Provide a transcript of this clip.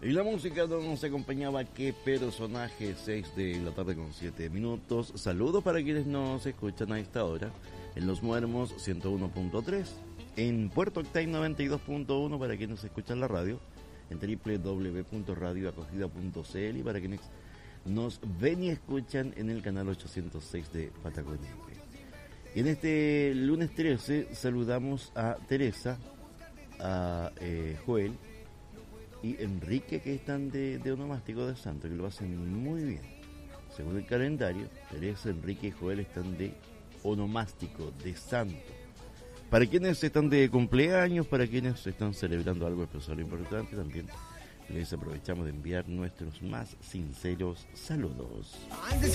Y la música nos acompañaba Qué personaje, 6 de la tarde con 7 minutos. Saludos para quienes nos escuchan a esta hora en Los Muermos 101.3, en Puerto Octay 92.1 para quienes nos escuchan la radio, en www.radioacogida.cl y para quienes nos ven y escuchan en el canal 806 de Patagonia. Y en este lunes 13 saludamos a Teresa, a Joel y Enrique, que están de onomástico de santo, que lo hacen muy bien. Según el calendario, Teresa, Enrique y Joel están de onomástico, de santo. Para quienes están de cumpleaños, para quienes están celebrando algo especial e importante, también les aprovechamos de enviar nuestros más sinceros saludos.